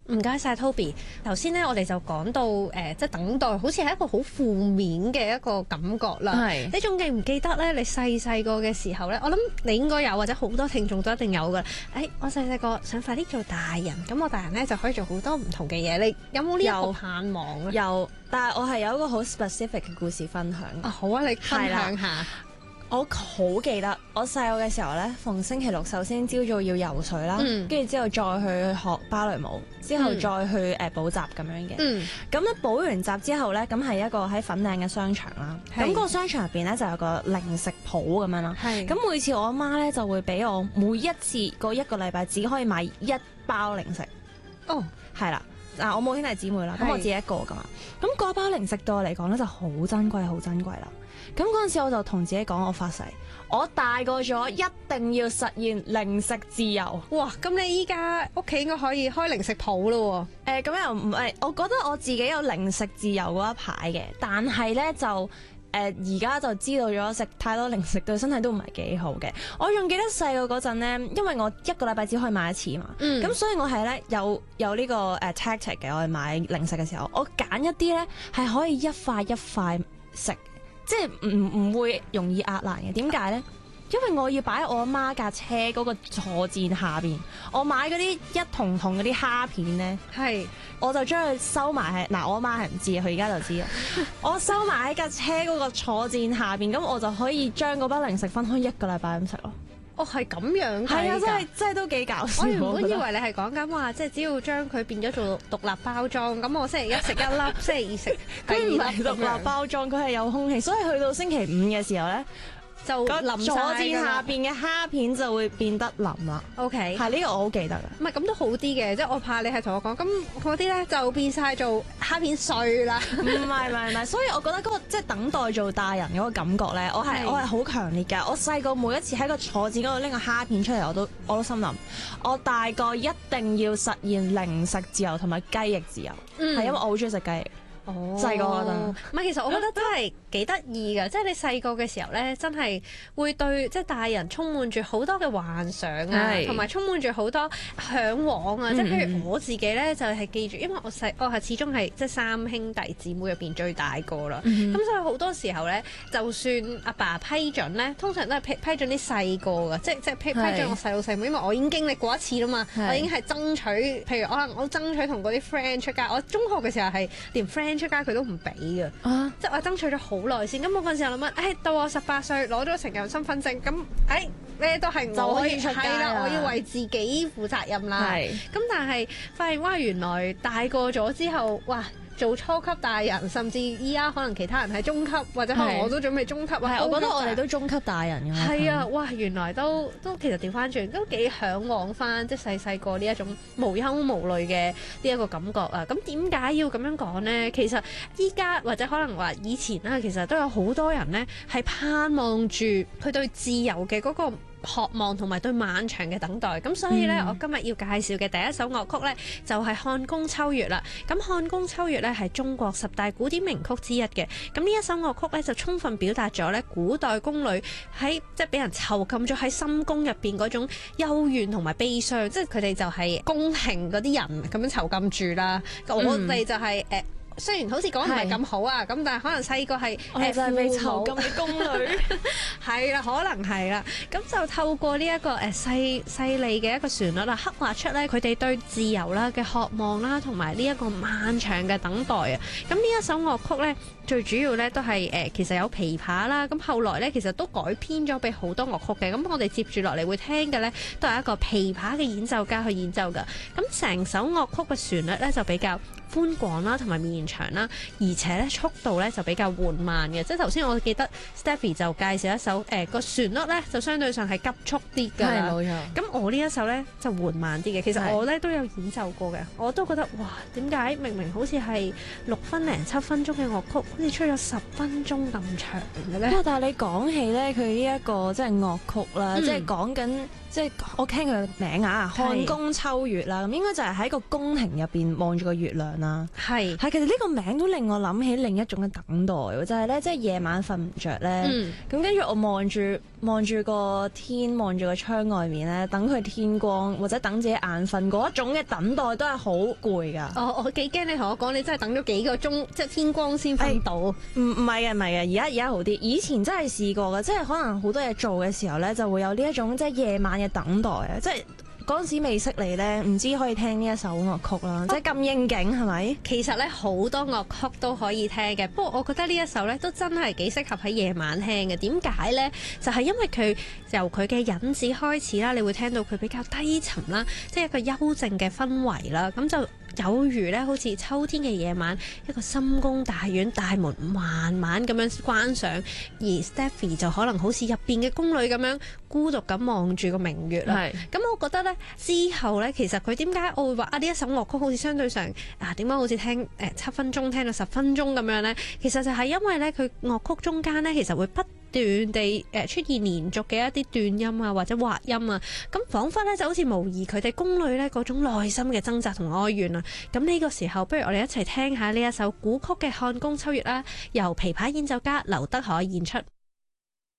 唔該晒 Toby。頭先咧，我哋就講到即係等待，好似係一個好負面嘅一個感覺啦。 係。 你仲記唔記得咧？你細個嘅時候咧，我諗你應該有，或者好多聽眾都一定有噶。我細個想快啲做大人，咁我大人咧就可以做好多唔同嘅嘢。你有冇呢一個盼望咧？ 有，但係我係有一個好 specific 嘅故事分享。 好啊，你分享下。 我好記得我細個嘅時候咧，逢星期六首先朝早要游水啦，跟住之後再去學芭蕾舞，之後再去補習咁樣嘅。咁咧補完習之後咧，咁係一個喺粉嶺嘅商場啦。咁個商場入邊咧就有個零食鋪咁樣啦。咁每次我阿媽咧就會俾我每一次嗰一個禮拜只可以買一包零食。哦，係啦。嗱，我冇兄弟姊妹啦，咁我自己一個噶嘛。咁嗰包零食對我嚟講咧就好珍貴，好珍貴啦。咁嗰陣時我就同自己講，我發誓，我大個咗一定要實現零食自由。 哇！咁你依家屋企應該可以開零食鋪咯喎。 咁又唔係，我覺得我自己有零食自由嗰一排嘅，但係咧就而家就知道咗食太多零食對身體都唔係幾好嘅。我仲記得細個嗰陣咧，因為我一個禮拜只可以買一次嘛，咁所以我係咧有呢個tactic 嘅。我去買零食嘅時候，我揀一啲咧係可以一塊一塊食。即係唔會容易壓爛嘅。點解咧？因為我要擺喺我阿媽架車嗰個坐墊下邊。我買嗰啲一筒筒嗰啲蝦片咧，我就將佢收埋喺嗱，我阿媽係唔知嘅，佢而家就知啦。我收埋喺架車嗰個坐墊下邊，咁我就可以將嗰包零食分開一個禮拜咁食咯。 哦，係咁樣㗎。 係啊，真係都幾搞笑。 我原本以為你係講緊話，即係只要將佢變咗做獨立包裝，咁我星期一食一粒，星期二食第二粒。佢唔係獨立包裝，佢係有空氣，所以去到星期五嘅時候咧，就淋晒。坐墊下邊嘅蝦片就會變得腍啦。OK， 係呢個我好記得㗎。唔係咁都好啲嘅，即係我怕你係同我講，咁嗰啲咧就變晒做蝦片碎啦。唔係，所以我覺得嗰個即係等待做大人嗰個感覺咧，我係好強烈㗎。我細個每一次喺個坐墊嗰度拎個蝦片出嚟，我都心諗，我大個一定要實現零食自由同埋雞翼自由，係因為我好中意食雞翼。細個嗰陣， 唔係，其實我覺得真係幾得意㗎，即係你細個嘅時候咧，真係會對即係大人充滿住好多嘅幻想啊，同埋充滿住好多嚮往啊！即係譬如我自己咧，就係記住，因為我係始終係即係三兄弟姊妹入邊最大個啦，咁所以好多時候咧，就算阿爸批准咧，通常都係批准啲細個㗎，即係批准我細佬細妹，因為我已經經歷過一次啦嘛，我已經係爭取，譬如可能我爭取同嗰啲 friend 出街，我中學嘅時候係連 friend 出街佢都唔俾嘅，即係我爭取咗好耐先。咁我嗰陣時候諗乜？到我18歲攞咗成人身份證，咁咩都係我可以出街啦，我要為自己負責任啦。咁但係發現哇，原來大個咗之後，哇！做初級大人，甚至依家可能其他人係中級，或者可能我都準備中級啊。 我覺得我哋都中級大人㗎。 係啊，哇！原來都其實調翻轉，都幾嚮往翻即係細個呢一種無憂無慮嘅呢一個感覺啊。咁點解要咁樣講呢？其實依家或者可能話以前啦，其實都有好多人呢係盼望住佢對自由嘅嗰個渴望同埋對漫長嘅等待，咁所以咧，我今日要介紹嘅第一首樂曲咧，就係《漢宮秋月》啦。咁《漢宮秋月》咧係中國10大古典名曲之一嘅。咁呢一首樂曲咧，就充分表達咗咧古代宮女喺即係俾人囚禁咗喺深宮入邊嗰種幽怨同埋悲傷，即係佢哋就係宮廷嗰啲人咁樣囚禁住啦。我哋就係雖然好似講唔係咁好啊，咁但係可能細個係就係被囚禁嘅宮女， 係啦，可能係啦。咁就透過呢一個細膩嘅一個旋律啦，刻畫出咧佢哋對自由啦嘅渴望啦，同埋呢一個漫長嘅等待啊。咁呢一首樂曲咧，最主要咧都係其實有琵琶啦。咁後來咧其實都改編咗俾好多樂曲嘅。咁我哋接住落嚟會聽嘅咧，都係一個琵琶嘅演奏家去演奏㗎。咁成首樂曲嘅旋律咧就比較寬廣啦，同埋綿長啦，而且咧速度咧就比較緩慢嘅。即係頭先我記得 Stephy 就介紹一首個旋律咧就相對上係急速啲㗎啦。係冇錯。咁我呢一首咧就緩慢啲嘅。其實我咧都有演奏過嘅，我都覺得哇，點解明明好似係6分零7分鐘嘅樂曲，好似出咗10分鐘咁長嘅咧？ 但係你講起咧佢呢一個即係樂曲啦，即係講緊。即係我聽佢嘅名啊，《漢宮秋月》啦，咁應該就係喺個宮廷入邊望住個月亮上啦。 係其實呢個名都令我諗起另一種嘅等待喎，就係咧，即係夜晚瞓唔着咧，咁跟住我望住個天，望住個窗外面咧，等佢天光或者等自己眼瞓嗰一種嘅等待都係好攰㗎。 我幾驚你同我講，你真係等咗幾個鐘，即係天光先瞓到。 唔係嘅，而家好啲。以前真係試過嘅，即係可能好多嘢做嘅時候咧，就會有呢一種即係夜晚嘅等待啊，即係。嗰陣時未識你咧，唔知可以聽呢一首樂曲啦，即係咁應景係咪？ 其實咧好多樂曲都可以聽嘅，不過我覺得呢一首咧都真係幾適合喺夜晚聽嘅。點解咧？就係因為佢由佢嘅引子開始啦，你會聽到佢比較低沉啦，即係一個幽靜嘅氛圍啦，咁就有如咧好似秋天嘅夜晚，一個深宮大院大門慢慢咁樣關上，而 Stephy 就可能好似入邊嘅宮女咁樣孤獨咁望住個明月啦。咁我覺得咧之後咧，其實佢點解我會話呢一首樂曲好似相對上點解好似聽7分鐘聽到10分鐘咁樣咧？其實就係因為咧佢樂曲中間咧，其實會不斷地出現連續嘅一啲斷音啊，或者滑音啊，咁彷彿咧就好似模擬佢哋宮女咧嗰種內心嘅掙扎同哀怨啊。咁呢個時候，不如我哋一齊聽下呢一首古曲嘅《漢宮秋月》啦，由琵琶演奏家劉德海演出。